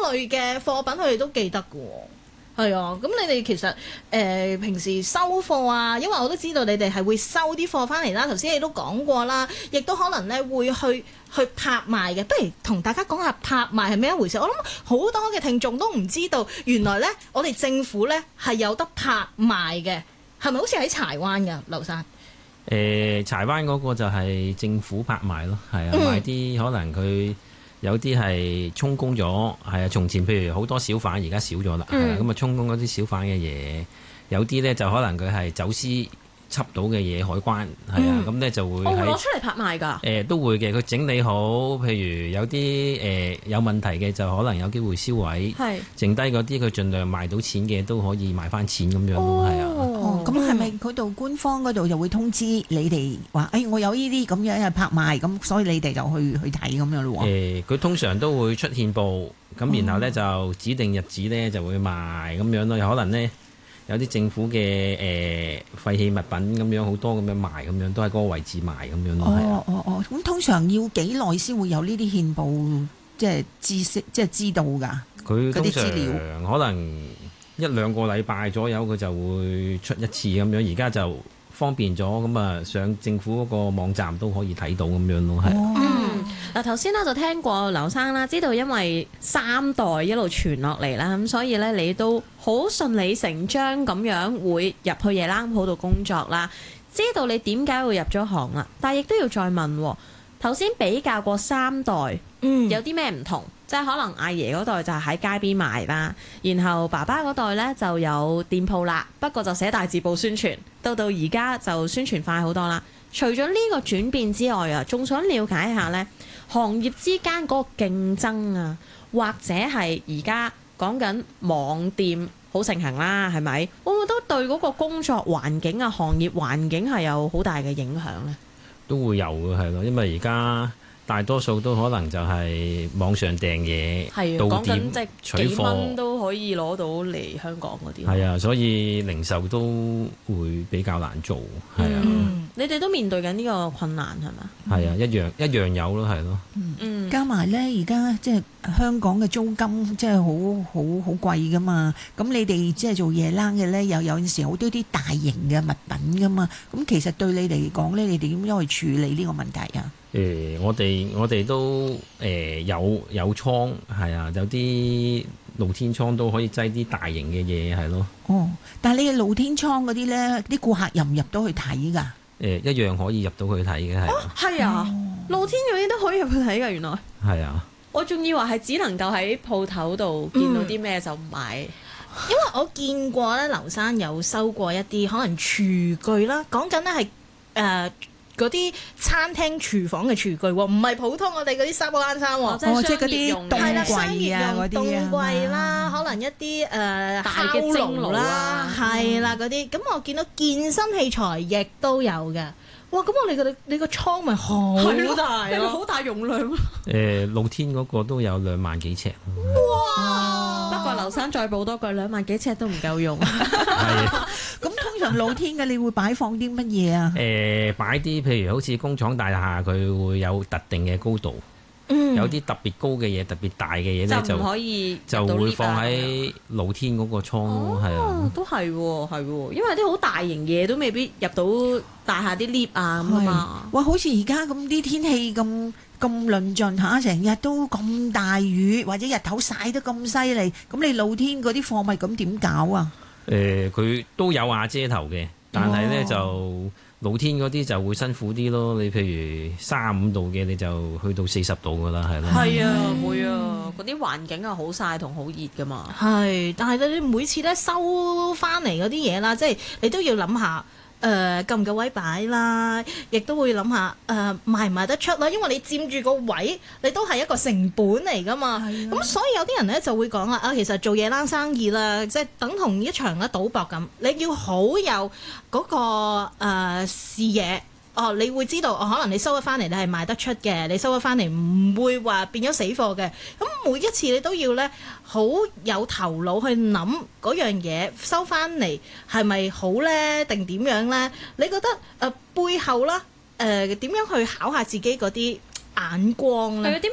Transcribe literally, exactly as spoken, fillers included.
類嘅貨品佢哋都記得㗎喎。係啊，咁你哋其實誒、呃、平時收貨啊，因為我都知道你哋係會收啲貨翻嚟啦。頭先你都講過啦，亦都可能咧會去去拍賣嘅。不如同大家講下拍賣係咩一回事？我諗好多嘅聽眾都唔知道，原來咧我哋政府咧係有得拍賣嘅，係咪好似喺柴灣㗎，劉生？ 誒、呃、柴灣嗰個就係政府拍賣咯，係啊，賣啲可能佢有啲係充公咗，係啊，從前譬如好多小販而家少咗啦，係啊，咁啊充公嗰啲小販嘅嘢，有啲咧就可能佢係走私緝到嘅嘢，海關係啊，咁咧、嗯、就會我會攞出嚟拍賣㗎。誒、 呃、都會嘅，佢整理好，譬如有啲誒、呃、有問題嘅就可能有機會銷毀，係剩低嗰啲佢盡量賣到錢嘅都可以賣翻錢咁樣咯，係、哦、啊。 哦，咁係咪嗰度官方嗰度就會通知你哋話，誒、哎、我有呢啲咁樣嘅拍賣，咁所以你哋就去去睇咁樣咯喎？誒、 呃，佢通常都會出憲報，咁然後咧、哦、就指定日子咧就會賣咁樣咯，有可能咧。有啲政府嘅誒、呃、廢棄物品咁樣好多咁樣賣咁樣，都喺嗰個位置賣咁樣咯。 哦哦哦，咁通常要幾耐先會有呢啲憲報，即係知識，即係知道㗎？佢嗰啲資料可能一兩個禮拜左右，佢就會出一次咁樣。而家就方便咗，咁啊上政府嗰個網站都可以睇到咁樣咯，係。 嗯，嗱頭先咧就聽過劉生啦，知道因為三代一路傳落嚟啦，咁所以咧你都好順理成章咁樣會入去夜冷鋪度工作啦。知道你點解會入咗行啦，但係亦都要再問，頭先比較過三代，嗯，有啲咩唔同？即係可能阿爺嗰代就係喺街邊賣啦，然後爸爸嗰代呢就有店鋪啦，不過就寫大字報宣傳，到到而家就宣傳快好多啦。除咗呢個轉變之外啊，仲想了解一下呢行業之間嗰個競爭啊，或者係而家講緊網店好盛行啦，係咪？會唔會都對嗰個工作環境啊、行業環境係有好大嘅影響呢？ 都會有嘅，係咯，因為而家大多數都可能就係網上訂嘢，到店取貨，幾蚊都可以攞到嚟香港嗰啲。 係啊，所以零售都會比較難做，係啊。 嗯，你哋都面對緊呢個困難係嘛？ 係啊，一樣一樣有咯，係咯。 嗯，加埋咧，而家即係香港嘅租金即係好好好貴噶嘛。咁你哋即係做夜冷嘅咧，又有陣時好多啲大型嘅物品噶嘛。咁其實對你哋嚟講咧，你哋點樣去處理呢個問題啊？ 誒、呃，我哋我哋都誒、呃、有有倉，係啊，有啲露天倉都可以擠啲大型嘅嘢，係咯。 哦，但係你嘅露天倉嗰啲咧，啲顧客入唔入到去睇㗎？誒、 呃，一樣可以入到去睇嘅，係。哦， 係啊，哦、露天嗰啲都可以入去睇㗎，原來。係啊。 我仲以為係只能夠喺鋪頭度見到啲咩就買。嗯， 因為我見過咧，劉生有收過一啲可能廚具啦，講緊咧係誒。呃嗰啲餐廳廚房嘅廚具喎，唔係普通我哋嗰啲沙煲罌罉喎， 哦，即係嗰啲凍櫃啊，嗰啲凍櫃啦，可能一啲誒、呃、大嘅蒸爐啦，係啦嗰啲。咁我見到健身器材亦都有嘅。哇！咁我哋個你個倉咪好大咯， 好大容量。 誒、呃，露天嗰個都有兩萬幾尺。 哇！不過劉生再補多句，兩萬幾尺都唔夠用。 係。 咁通常露天嘅你會擺放啲乜嘢啊？ 誒、呃，擺啲譬如好似工廠大廈，佢會有特定嘅高度，嗯、有啲特別高嘅嘢、特別大嘅嘢咧，就唔可以就會放喺露天嗰個倉咯，係、哦、啊， 都係喎，係喎，因為啲好大型嘢都未必入到大廈啲 lift 啊咁啊嘛。 哇！好似而家咁啲天氣咁咁論盡嚇，成日都咁大雨，或者日頭曬得咁犀利，咁你露天嗰啲貨物咁點搞啊？ 誒、呃，佢都有瓦遮頭嘅，但係咧、哦、就露天嗰啲就會辛苦啲咯。你譬如三十五度嘅，你就去到四十度噶啦，係咯。 係啊，會啊，嗰啲環境係好曬同好熱噶嘛。 係，但係你每次咧收翻嚟嗰啲嘢啦，即係你都要諗下。誒、呃、夠唔夠位擺啦，亦都會諗下誒、呃、賣唔賣得出啦，因為你佔住個位，你都係一個成本嚟噶嘛。咁所以有啲人咧就會講啦，啊其實做夜冷生意啦，即係等同一場嘅賭博咁，你要好有嗰、嗰個、呃、視野。哦，你會知道哦，可能你收咗翻嚟你係賣得出嘅，你收咗翻嚟唔會話變咗死貨嘅。咁每一次你都要咧好有頭腦去諗嗰樣嘢收翻嚟係咪好咧，定點樣咧？你覺得誒、呃、背後啦誒點樣去考下自己嗰啲眼光咧？